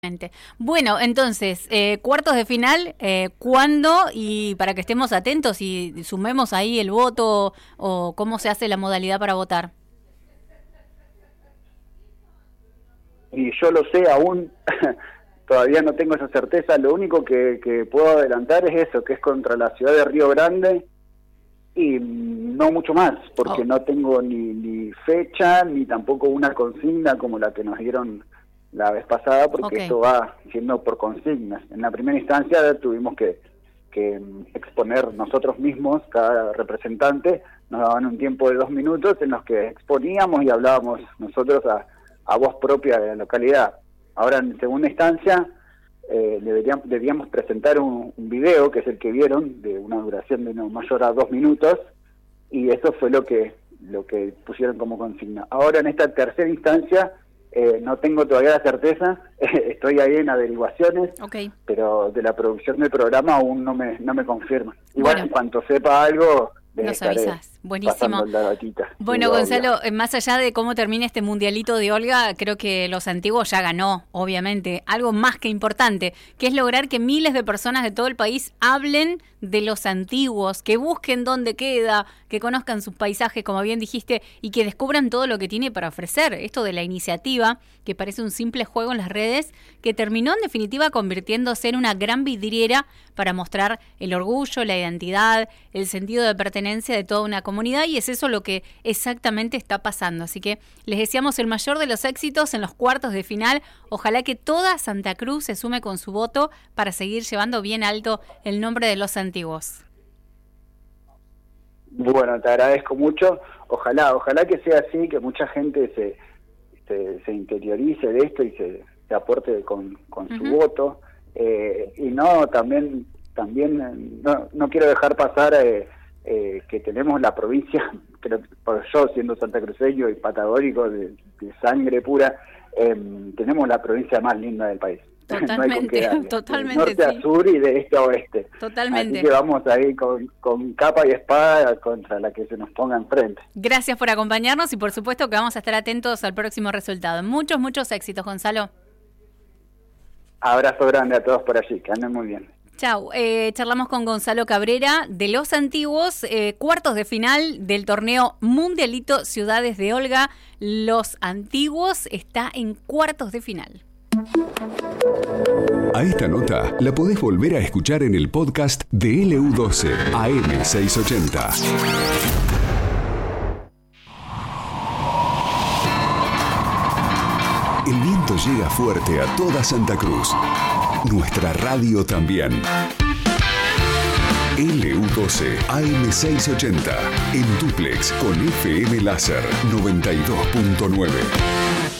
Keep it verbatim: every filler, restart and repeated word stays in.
Bueno, entonces, eh, cuartos de final, eh, ¿cuándo? Y para que estemos atentos y sumemos ahí el voto o cómo se hace la modalidad para votar. Y yo lo sé aún, todavía no tengo esa certeza, lo único que, que puedo adelantar es eso, que es contra la ciudad de Río Grande y no mucho más, porque oh. no tengo ni, ni fecha, ni tampoco una consigna como la que nos dieron la vez pasada, porque okay. esto va siendo por consignas. En la primera instancia tuvimos que, que exponer nosotros mismos, cada representante, nos daban un tiempo de dos minutos en los que exponíamos y hablábamos nosotros a, a voz propia de la localidad. Ahora, en segunda instancia, eh, deberíamos, debíamos presentar un, un video, que es el que vieron, de una duración de no mayor a dos minutos, y eso fue lo que, lo que pusieron como consigna. Ahora, en esta tercera instancia, Eh, no tengo todavía la certeza, estoy ahí en averiguaciones, okay. pero de la producción del programa aún no me no me confirman. Igual bueno. en cuanto sepa algo, nos avisas. Buenísimo. La bueno, Gonzalo, obvio. Más allá de cómo termine este mundialito de Olga, creo que Los Antiguos ya ganó, obviamente, algo más que importante, que es lograr que miles de personas de todo el país hablen de Los Antiguos, que busquen dónde queda, que conozcan sus paisajes, como bien dijiste, y que descubran todo lo que tiene para ofrecer. Esto de la iniciativa, que parece un simple juego en las redes, que terminó en definitiva convirtiéndose en una gran vidriera para mostrar el orgullo, la identidad, el sentido de pertenencia de toda una comunidad, y es eso lo que exactamente está pasando. Así que les deseamos el mayor de los éxitos en los cuartos de final. Ojalá que toda Santa Cruz se sume con su voto para seguir llevando bien alto el nombre de Los Antiguos. Bueno, te agradezco mucho. Ojalá, ojalá que sea así, que mucha gente se, se, se interiorice de esto y se, se aporte con, con su uh-huh. voto. Eh, y no, también, también no, no quiero dejar pasar eh, eh, que tenemos la provincia, creo, por yo siendo santacruceño y patagónico de, de sangre pura, eh, tenemos la provincia más linda del país. Totalmente, no totalmente. De norte sí. a sur y de este a oeste. Totalmente. Así que vamos ahí con, con capa y espada contra la que se nos ponga enfrente. Gracias por acompañarnos y por supuesto que vamos a estar atentos al próximo resultado. Muchos, muchos éxitos, Gonzalo. Abrazo grande a todos por allí, que anden muy bien. Chau, eh, charlamos con Gonzalo Cabrera de Los Antiguos, eh, cuartos de final del torneo Mundialito Ciudades de Olga. Los Antiguos está en cuartos de final. A esta nota la podés volver a escuchar en el podcast de L U doce A M seiscientos ochenta. El viento llega fuerte a toda Santa Cruz. Nuestra radio también. L U doce A M seiscientos ochenta. En dúplex con F M Láser noventa y dos punto nueve.